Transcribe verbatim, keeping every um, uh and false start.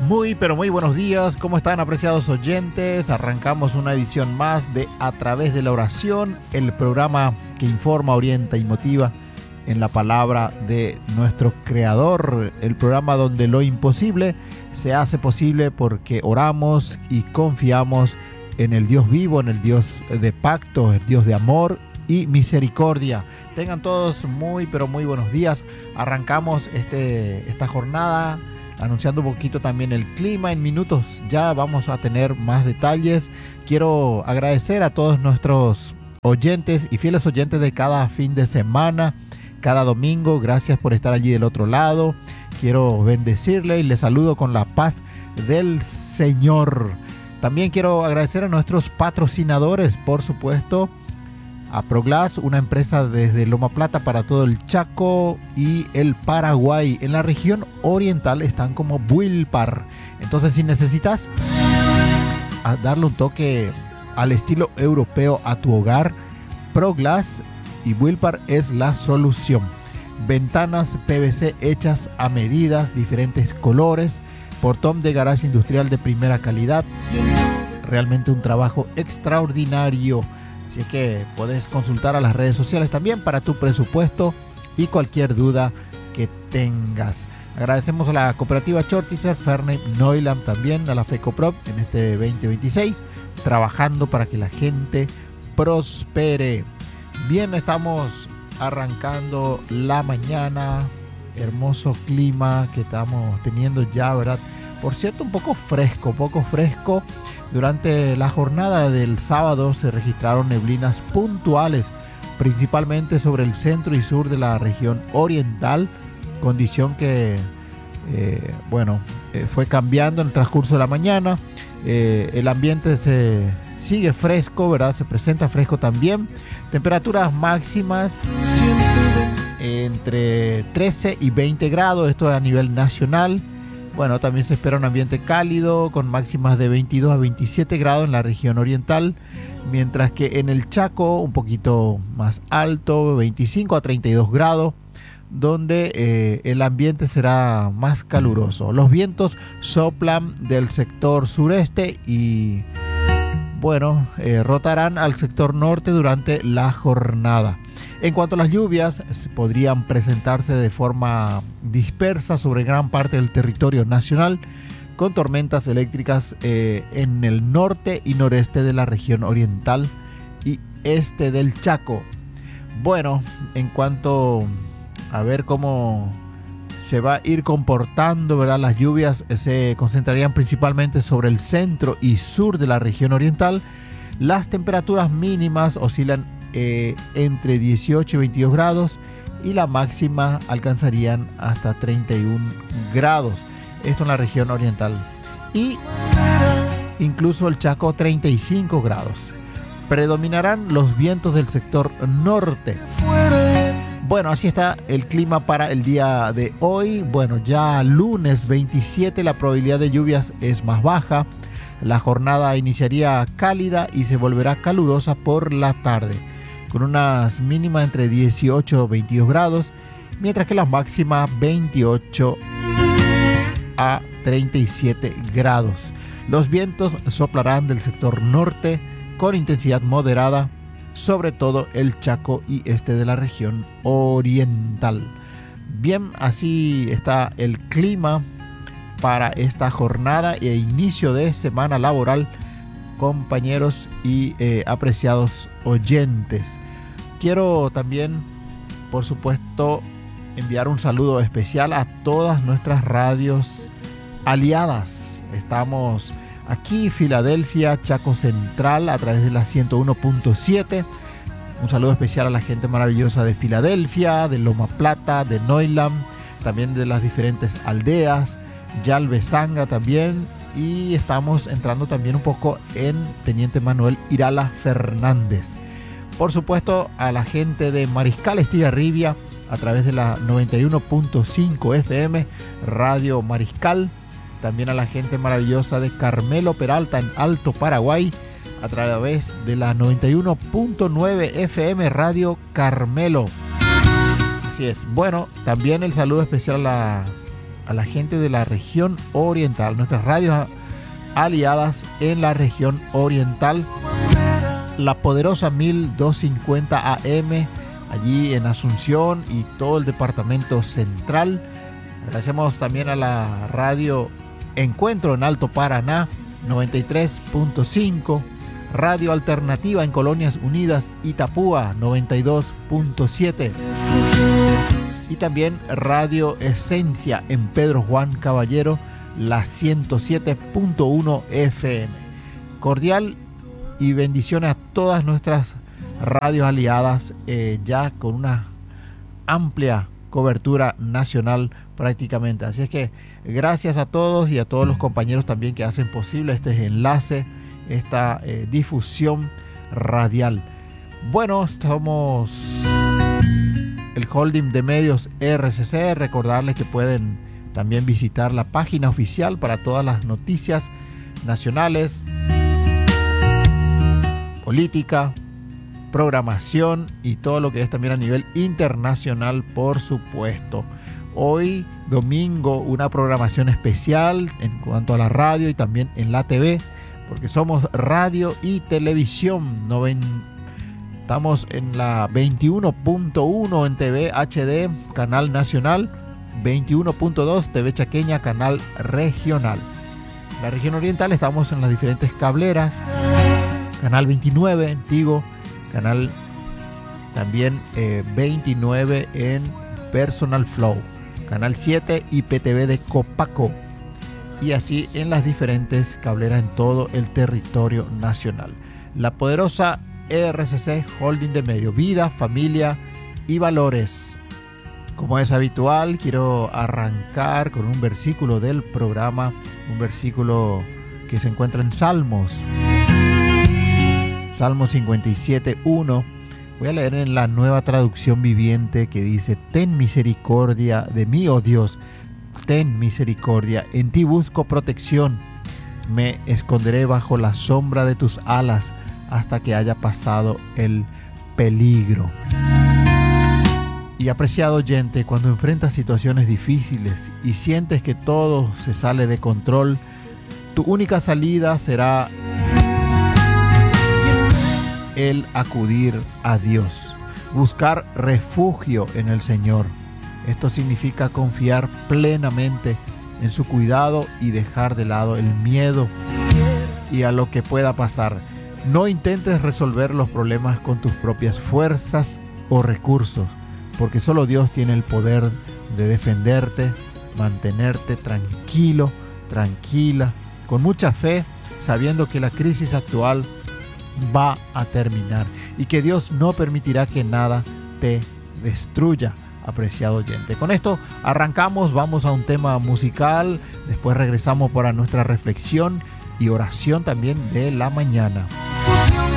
Muy, pero muy buenos días. ¿Cómo están, apreciados oyentes? Arrancamos una edición más de A Través de la Oración, el programa que informa, orienta y motiva en la palabra de nuestro Creador. El programa donde lo imposible se hace posible porque oramos y confiamos en el Dios vivo, en el Dios de pacto, el Dios de amor y misericordia. Tengan todos muy, pero muy buenos días. Arrancamos este, esta jornada anunciando un poquito también el clima. En minutos ya vamos a tener más detalles. Quiero agradecer a todos nuestros oyentes y fieles oyentes de cada fin de semana, cada domingo. Gracias por estar allí del otro lado. Quiero bendecirle y les saludo con la paz del Señor. También quiero agradecer a nuestros patrocinadores, por supuesto, a Proglass, una empresa desde Loma Plata para todo el Chaco y el Paraguay. En la región oriental están como Wilpar. Entonces, si necesitas darle un toque al estilo europeo a tu hogar, Proglass y Wilpar es la solución. Ventanas P V C hechas a medida, diferentes colores, portón de garaje industrial de primera calidad. Realmente un trabajo extraordinario. Así que puedes consultar a las redes sociales también para tu presupuesto y cualquier duda que tengas. Agradecemos a la cooperativa Chortizer, Fernet, Neulam también, a la FECOPROP en este veinte veintiséis, trabajando para que la gente prospere. Bien, estamos arrancando la mañana, hermoso clima que estamos teniendo ya, ¿verdad? Por cierto, un poco fresco, poco fresco. Durante la jornada del sábado se registraron neblinas puntuales, principalmente sobre el centro y sur de la región oriental, condición que, eh, bueno, eh, fue cambiando en el transcurso de la mañana. Eh, el ambiente se sigue fresco, ¿verdad? Se presenta fresco también. Temperaturas máximas entre trece y veinte grados, esto a nivel nacional. Bueno, también se espera un ambiente cálido con máximas de veintidós a veintisiete grados en la región oriental, mientras que en el Chaco un poquito más alto, veinticinco a treinta y dos grados, donde eh, el ambiente será más caluroso. Los vientos soplan del sector sureste y, bueno, eh, rotarán al sector norte durante la jornada. En cuanto a las lluvias, podrían presentarse de forma dispersa sobre gran parte del territorio nacional, con tormentas eléctricas eh, en el norte y noreste de la región oriental y este del Chaco. Bueno, en cuanto a ver cómo se va a ir comportando, ¿verdad? Las lluvias se concentrarían principalmente sobre el centro y sur de la región oriental. Las temperaturas mínimas oscilan Eh, entre dieciocho y veintidós grados y la máxima alcanzarían hasta treinta y uno grados. Esto en la región oriental. Y incluso el Chaco treinta y cinco grados. Predominarán los vientos del sector norte. Bueno, así está el clima para el día de hoy. Bueno, ya lunes veintisiete la probabilidad de lluvias es más baja. La jornada iniciaría cálida y se volverá calurosa por la tarde, con unas mínimas entre dieciocho y veintidós grados, mientras que las máximas veintiocho a treinta y siete grados. Los vientos soplarán del sector norte con intensidad moderada, sobre todo el Chaco y este de la región oriental. Bien, así está el clima para esta jornada e inicio de semana laboral, compañeros y eh, apreciados oyentes. Quiero también, por supuesto, enviar un saludo especial a todas nuestras radios aliadas. Estamos aquí, Filadelfia, Chaco Central, a través de la ciento uno punto siete. Un saludo especial a la gente maravillosa de Filadelfia, de Loma Plata, de Neulam, también de las diferentes aldeas, Yalvezanga también. Y estamos entrando también un poco en Teniente Manuel Irala Fernández. Por supuesto, a la gente de Mariscal Estigarribia a través de la noventa y uno punto cinco F M, Radio Mariscal. También a la gente maravillosa de Carmelo Peralta en Alto Paraguay a través de la noventa y uno punto nueve F M, Radio Carmelo. Así es. Bueno, también el saludo especial a la a la gente de la región oriental, nuestras radios aliadas en la región oriental, la poderosa mil doscientos cincuenta A M allí en Asunción y todo el departamento central. Agradecemos también a la radio Encuentro en Alto Paraná, noventa y tres punto cinco, Radio Alternativa en Colonias Unidas, Itapúa, noventa y dos punto siete, y también Radio Esencia en Pedro Juan Caballero, la ciento siete punto uno F M. Cordial y bendiciones a todas nuestras radios aliadas, eh, ya con una amplia cobertura nacional prácticamente. Así es que gracias a todos y a todos los compañeros también que hacen posible este enlace, esta eh, difusión radial. Bueno, somos el holding de medios R C C. Recordarles que pueden también visitar la página oficial para todas las noticias nacionales, política, programación y todo lo que es también a nivel internacional, por supuesto. Hoy domingo una programación especial en cuanto a la radio y también en la T V, porque somos radio y televisión. Noven... Estamos en la veintiuno punto uno en T V H D, canal nacional, veintiuno punto dos T V Chaqueña, canal regional. En la región oriental estamos en las diferentes cableras, canal veintinueve en Tigo, canal también eh, veintinueve en Personal Flow, canal siete I P T V de Copaco, y así en las diferentes cableras en todo el territorio nacional. La poderosa R C C Holding de Medio, vida, familia y valores. Como es habitual, quiero arrancar con un versículo del programa, un versículo que se encuentra en Salmos. Salmo cincuenta y siete, uno. Voy a leer en la Nueva Traducción Viviente, que dice: ten misericordia de mí, oh Dios, ten misericordia, en ti busco protección, me esconderé bajo la sombra de tus alas hasta que haya pasado el peligro. Y apreciado oyente, cuando enfrentas situaciones difíciles y sientes que todo se sale de control, tu única salida será el acudir a Dios, buscar refugio en el Señor. Esto significa confiar plenamente en su cuidado y dejar de lado el miedo y a lo que pueda pasar. No intentes resolver los problemas con tus propias fuerzas o recursos, porque solo Dios tiene el poder de defenderte, mantenerte tranquilo, tranquila, con mucha fe, sabiendo que la crisis actual va a terminar y que Dios no permitirá que nada te destruya, apreciado oyente. Con esto arrancamos, vamos a un tema musical, después regresamos para nuestra reflexión y oración también de la mañana.